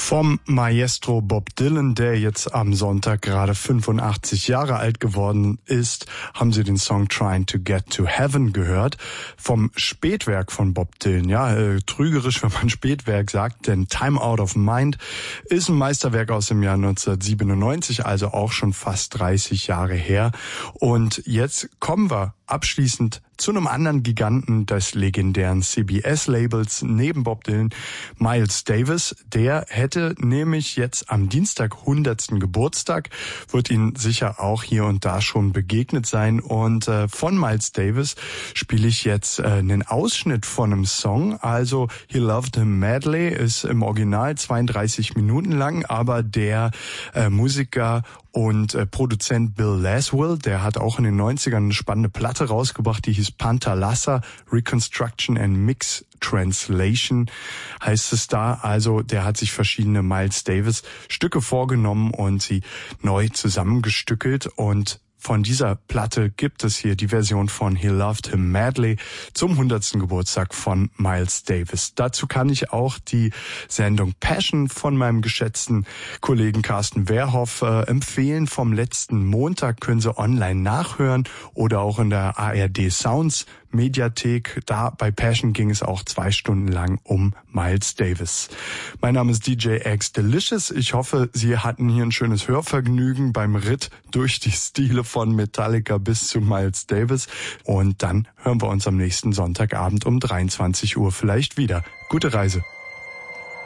Vom Maestro Bob Dylan, der jetzt am Sonntag gerade 85 Jahre alt geworden ist, haben Sie den Song Trying to Get to Heaven gehört. Vom Spätwerk von Bob Dylan, trügerisch, wenn man Spätwerk sagt, denn Time Out of Mind ist ein Meisterwerk aus dem Jahr 1997, also auch schon fast 30 Jahre her. Und jetzt kommen wir abschließend zu einem anderen Giganten des legendären CBS-Labels neben Bob Dylan, Miles Davis. Der hätte nämlich jetzt am Dienstag 100. Geburtstag, wird Ihnen sicher auch hier und da schon begegnet sein. Und von Miles Davis spiele ich jetzt einen Ausschnitt von einem Song. Also He Loved Him Madly ist im Original 32 Minuten lang, aber der Musiker und Produzent Bill Laswell, der hat auch in den 90ern eine spannende Platte rausgebracht, die hieß Pantalassa, Reconstruction and Mix Translation heißt es da. Also der hat sich verschiedene Miles Davis Stücke vorgenommen und sie neu zusammengestückelt, und von dieser Platte gibt es hier die Version von He Loved Him Madly zum 100. Geburtstag von Miles Davis. Dazu kann ich auch die Sendung Passion von meinem geschätzten Kollegen Carsten Wehrhoff empfehlen. Vom letzten Montag können Sie online nachhören oder auch in der ARD Sounds Mediathek. Da bei Passion ging es auch 2 Stunden lang um Miles Davis. Mein Name ist DJ X Delicious. Ich hoffe, Sie hatten hier ein schönes Hörvergnügen beim Ritt durch die Stile von Metallica bis zu Miles Davis. Und dann hören wir uns am nächsten Sonntagabend um 23 Uhr vielleicht wieder. Gute Reise.